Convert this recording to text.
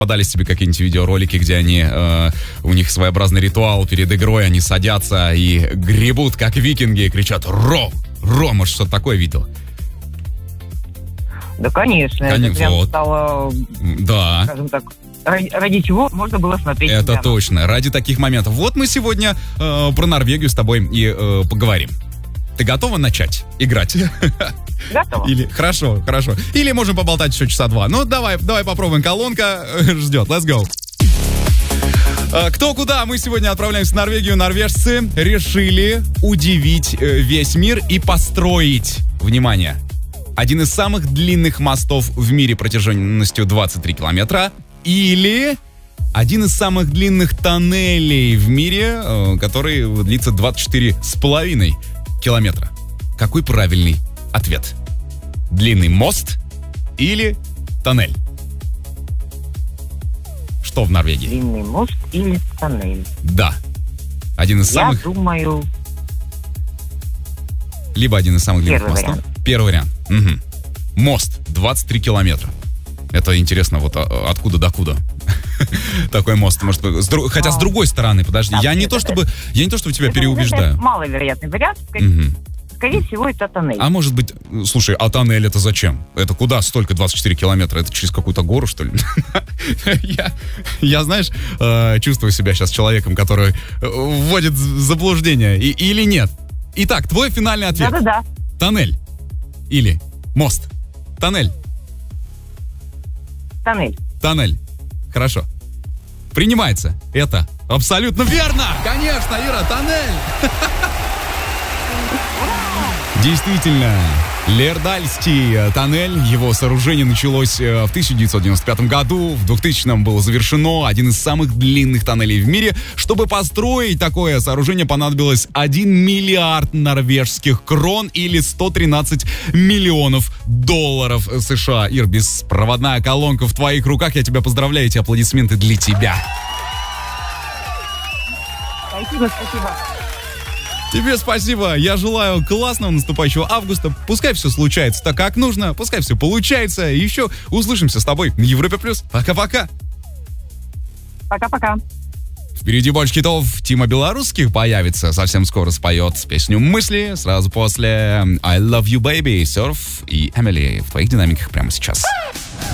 Попадались тебе какие-нибудь видеоролики, где они, у них своеобразный ритуал перед игрой, они садятся и гребут, как викинги, и кричат «Ро! Ро!», может, что-то такое видел? Да, конечно. Это прям вот стало, да, скажем так, ради чего можно было смотреть. Это прямо. точно, ради таких моментов. Вот мы сегодня про Норвегию с тобой и поговорим. Ты готова начать играть? Готова. Хорошо. Или можем поболтать еще часа два. Ну, давай попробуем. Колонка ждет. Let's go. Кто куда? Мы сегодня отправляемся в Норвегию. Норвежцы решили удивить весь мир и построить, внимание, один из самых длинных мостов в мире протяженностью 23 километра или один из самых длинных тоннелей в мире, который длится 24,5 километра. Какой правильный ответ? Длинный мост или тоннель? Что в Норвегии? Длинный мост или тоннель? Да. Один из самых... Я думаю... Либо один из самых длинных Первый мостов. вариант. Первый вариант. Угу. Мост 23 километра. Это интересно, вот откуда до куда такой мост. Может, хотя с другой стороны, подожди, я не то чтобы тебя переубеждаю. Это маловероятный вариант. Скорее всего, это тоннель. А может быть, слушай, а тоннель это зачем? Это куда столько 24 километра? Это через какую-то гору, что ли? Я, знаешь, чувствую себя сейчас человеком, который вводит в заблуждение. Или нет? Итак, твой финальный ответ. Да-да-да. Тоннель или мост? Тоннель. Тоннель. Тоннель. Хорошо. Принимается. Это абсолютно верно. Конечно, Ира, тоннель. Действительно, Лердальский тоннель, его сооружение началось в 1995 году, в 2000-м было завершено, один из самых длинных тоннелей в мире. Чтобы построить такое сооружение, понадобилось 1 миллиард норвежских крон или 113 миллионов долларов США. Ир, беспроводная колонка в твоих руках, я тебя поздравляю, эти аплодисменты для тебя. Спасибо. Тебе спасибо. Я желаю классного наступающего августа. Пускай все случается так, как нужно. Пускай все получается. И еще услышимся с тобой на Европе+. Пока-пока. Пока-пока. Впереди больше хитов. Тима Белорусских появится. Совсем скоро споет песню «Мысли». Сразу после I Love You Baby, Surf и Эмили в твоих динамиках прямо сейчас.